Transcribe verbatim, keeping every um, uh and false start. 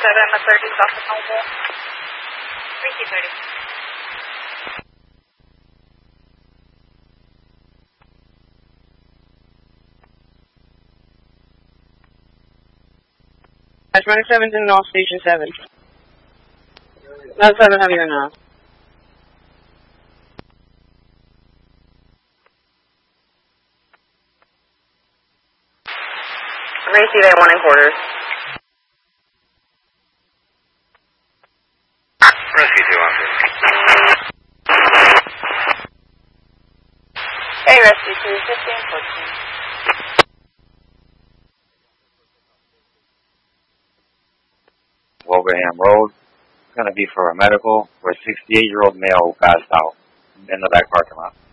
seven, the thirty is off the Noble. Thank you, thirty. Dash running seven to North Station seven. Not seven heavier now. Racy Day one in quarters. Rescue two on Hey, Rescue two, fifteen, fourteen. Wilbraham Road. It's going to be for a medical for a sixty-eight-year-old male who passed out in the back parking lot.